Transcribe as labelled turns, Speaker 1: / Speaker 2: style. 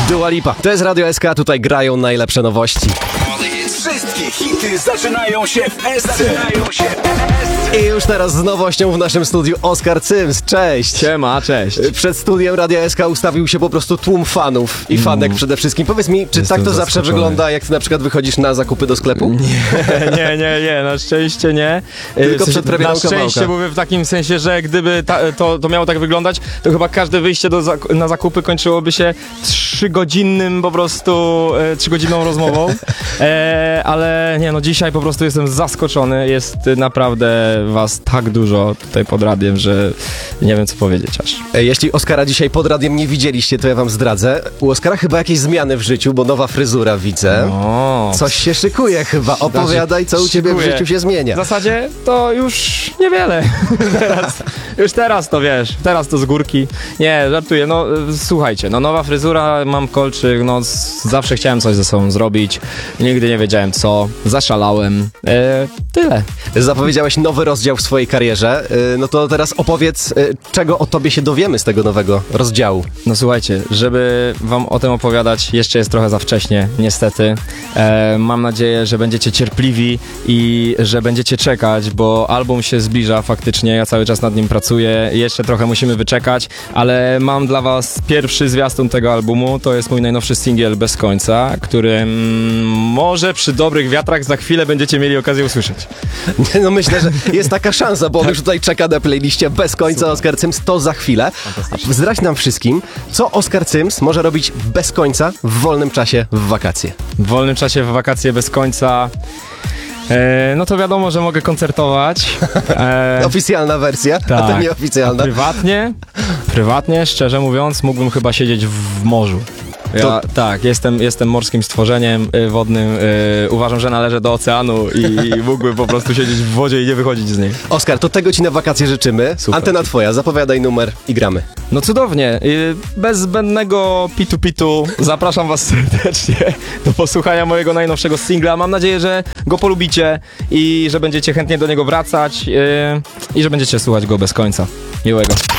Speaker 1: Dua Lipa. To jest Radio SK, tutaj grają najlepsze nowości.
Speaker 2: Wszystkie hity zaczynają się w SC.
Speaker 1: I już teraz z nowością w naszym studiu Oskar Cyms. Cześć!
Speaker 3: Siema, cześć.
Speaker 1: Przed studiem Radia SK ustawił się po prostu tłum fanów i fanek przede wszystkim. Powiedz mi, czy
Speaker 3: Jestem
Speaker 1: tak to zawsze
Speaker 3: zaskoczony.
Speaker 1: wygląda, jak ty na przykład wychodzisz na zakupy do sklepu?
Speaker 3: Nie, na szczęście nie.
Speaker 1: Tylko przed premierą
Speaker 3: Na szczęście
Speaker 1: kawałka.
Speaker 3: mówię w takim sensie, że gdyby to miało tak wyglądać, to chyba każde wyjście na zakupy kończyłoby się 3-godzinnym po prostu, 3-godzinną rozmową. Ale nie, no dzisiaj po prostu jestem zaskoczony. Jest naprawdę was tak dużo tutaj pod radiem, że nie wiem co powiedzieć aż.
Speaker 1: Jeśli Oskara dzisiaj pod radiem nie widzieliście, to ja wam zdradzę. U Oskara chyba jakieś zmiany w życiu, bo nowa fryzura widzę.
Speaker 3: O,
Speaker 1: Coś się szykuje chyba. Opowiadaj, co u ciebie w
Speaker 3: szykuje.
Speaker 1: życiu się zmienia.
Speaker 3: W zasadzie to już niewiele. teraz to wiesz, teraz to z górki. Nie, żartuję, no słuchajcie, no nowa fryzura, mam kolczyk, no zawsze chciałem coś ze sobą zrobić, nigdy nie wiedziałem co, zaszalałem, tyle.
Speaker 1: Zapowiedziałeś nowy rozdział w swojej karierze. No to teraz opowiedz, czego o tobie się dowiemy z tego nowego rozdziału.
Speaker 3: No słuchajcie, żeby wam o tym opowiadać, jeszcze jest trochę za wcześnie, niestety. Mam nadzieję, że będziecie cierpliwi i że będziecie czekać, bo album się zbliża faktycznie, ja cały czas nad nim pracuję, jeszcze trochę musimy wyczekać, ale mam dla was pierwszy zwiastun tego albumu, to jest mój najnowszy singiel Bez końca, który może przy dobrych wiatrach za chwilę będziecie mieli okazję usłyszeć.
Speaker 1: No myślę, że jest taka szansa, bo on już tutaj czeka na playliście Bez końca. Oskar Cyms, to za chwilę. A zdradź nam wszystkim, co Oskar Cyms może robić bez końca w wolnym czasie w wakacje.
Speaker 3: W wolnym czasie w wakacje bez końca, no to wiadomo, że mogę koncertować.
Speaker 1: Oficjalna wersja, a to
Speaker 3: Tak.
Speaker 1: nieoficjalna.
Speaker 3: Prywatnie, szczerze mówiąc, mógłbym chyba siedzieć w morzu. Ja, tak, jestem morskim stworzeniem wodnym, uważam, że należę do oceanu i mógłbym po prostu siedzieć w wodzie i nie wychodzić z niej.
Speaker 1: Oskar, to tego ci na wakacje życzymy.
Speaker 3: Super.
Speaker 1: Antena twoja, zapowiadaj numer i gramy.
Speaker 3: No cudownie, bez zbędnego pitu zapraszam was serdecznie do posłuchania mojego najnowszego singla. Mam nadzieję, że go polubicie i że będziecie chętnie do niego wracać i że będziecie słuchać go bez końca. Miłego.